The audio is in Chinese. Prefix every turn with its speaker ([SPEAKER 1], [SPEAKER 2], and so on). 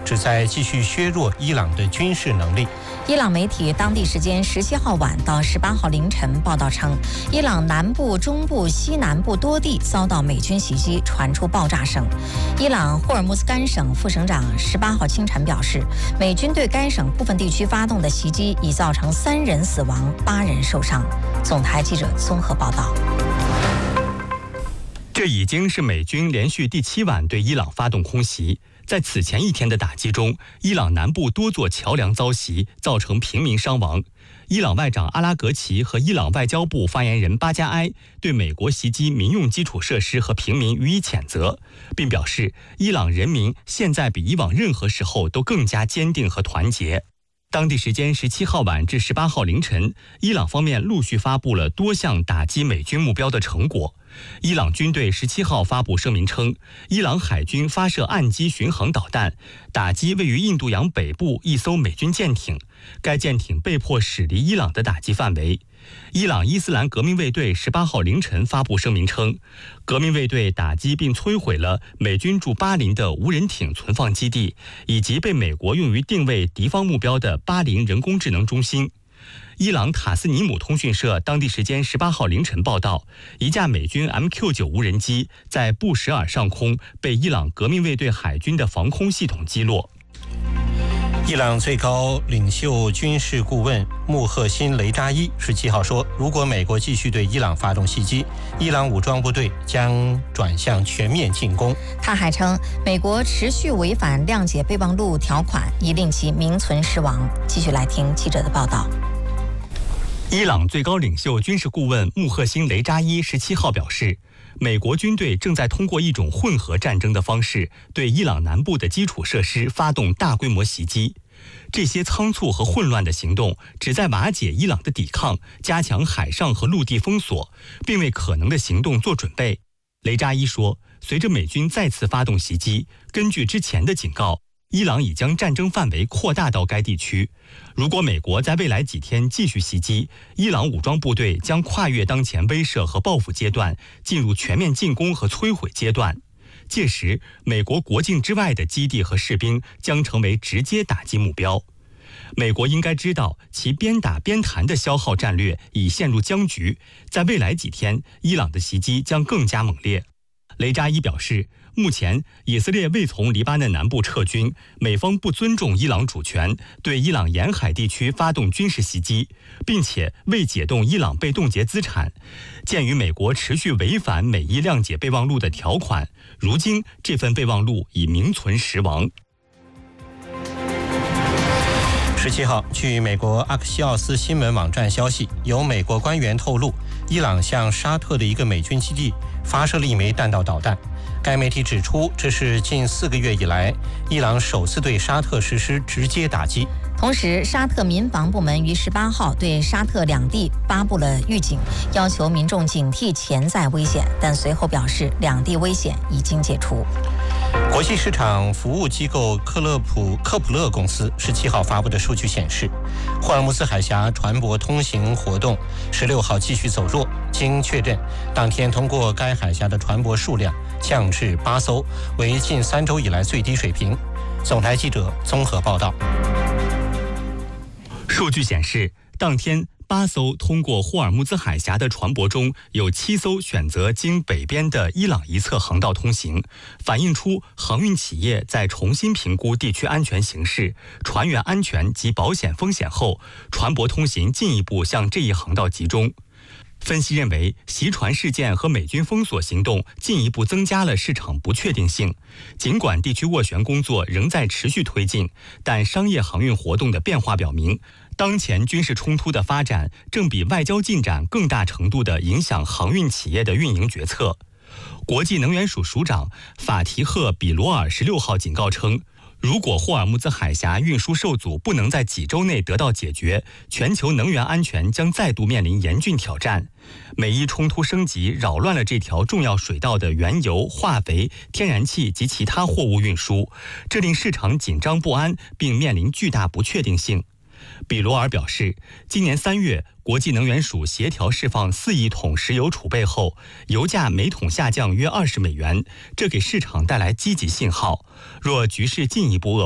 [SPEAKER 1] 旨在继续削弱伊朗的军事能力。
[SPEAKER 2] 伊朗媒体当地时间17号晚到18号凌晨报道称，伊朗南部、中部、西南部多地遭到美军袭击，传出爆炸声。伊朗霍尔木兹干省副省长18号清晨表示，美军对该省部分地区发动的袭击已造成3人死亡、8人受伤。总台记者综合报道。
[SPEAKER 3] 这已经是美军连续第7晚对伊朗发动空袭。在此前一天的打击中，伊朗南部多座桥梁遭袭，造成平民伤亡。伊朗外长阿拉格齐和伊朗外交部发言人巴加埃对美国袭击民用基础设施和平民予以谴责，并表示伊朗人民现在比以往任何时候都更加坚定和团结。当地时间17号晚至18号凌晨，伊朗方面陆续发布了多项打击美军目标的成果。伊朗军队17号发布声明称，伊朗海军发射岸基巡航导弹，打击位于印度洋北部一艘美军舰艇，该舰艇被迫驶离伊朗的打击范围。伊朗伊斯兰革命卫队18号凌晨发布声明称，革命卫队打击并摧毁了美军驻巴林的无人艇存放基地，以及被美国用于定位敌方目标的巴林人工智能中心。伊朗塔斯尼姆通讯社当地时间18号凌晨报道，一架美军 MQ-9 无人机在布什尔上空被伊朗革命卫队海军的防空系统击落。
[SPEAKER 1] 伊朗最高领袖军事顾问穆赫辛雷扎伊17号说，如果美国继续对伊朗发动袭击，伊朗武装部队将转向全面进攻。
[SPEAKER 2] 他还称，美国持续违反谅解备忘录条款，以令其名存实亡。继续来听记者的报道。
[SPEAKER 3] 伊朗最高领袖军事顾问穆赫辛雷扎伊17号表示，美国军队正在通过一种混合战争的方式对伊朗南部的基础设施发动大规模袭击。这些仓促和混乱的行动旨在瓦解伊朗的抵抗，加强海上和陆地封锁，并为可能的行动做准备。雷扎伊说，随着美军再次发动袭击，根据之前的警告，伊朗已将战争范围扩大到该地区。如果美国在未来几天继续袭击，伊朗武装部队将跨越当前威慑和报复阶段，进入全面进攻和摧毁阶段。届时，美国国境之外的基地和士兵将成为直接打击目标。美国应该知道，其边打边谈的消耗战略已陷入僵局，在未来几天，伊朗的袭击将更加猛烈。雷扎伊表示，目前以色列未从黎巴嫩南部撤军，美方不尊重伊朗主权，对伊朗沿海地区发动军事袭击，并且未解冻伊朗被冻结资产。鉴于美国持续违反美伊谅解备忘录的条款，如今这份备忘录已名存实亡。
[SPEAKER 1] 17号，据美国阿克西奥斯新闻网站消息，有美国官员透露，伊朗向沙特的一个美军基地发射了一枚弹道导弹。该媒体指出，这是近4个月以来伊朗首次对沙特实施直接打击。
[SPEAKER 2] 同时，沙特民防部门于18号对沙特两地发布了预警，要求民众警惕潜在危险，但随后表示两地危险已经解除。
[SPEAKER 1] 国际市场服务机构科普勒公司17号发布的数据显示，霍尔木兹海峡船舶通行活动16号继续走弱，经确认，当天通过该海峡的船舶数量降至8艘，为近3周以来最低水平。总台记者综合报道。
[SPEAKER 3] 数据显示，当天8艘通过霍尔木兹海峡的船舶中，有7艘选择经北边的伊朗一侧航道通行，反映出航运企业在重新评估地区安全形势、船员安全及保险风险后，船舶通行进一步向这一航道集中。分析认为，袭船事件和美军封锁行动进一步增加了市场不确定性。尽管地区斡旋工作仍在持续推进，但商业航运活动的变化表明，当前军事冲突的发展正比外交进展更大程度地影响航运企业的运营决策。国际能源署署长法提赫·比罗尔16号警告称，如果霍尔木兹海峡运输受阻不能在几周内得到解决，全球能源安全将再度面临严峻挑战。美伊冲突升级扰乱了这条重要水道的原油、化肥、天然气及其他货物运输，这令市场紧张不安，并面临巨大不确定性。比罗尔表示，今年3月，国际能源署协调释放4亿桶石油储备后，油价每桶下降约20美元，这给市场带来积极信号。若局势进一步恶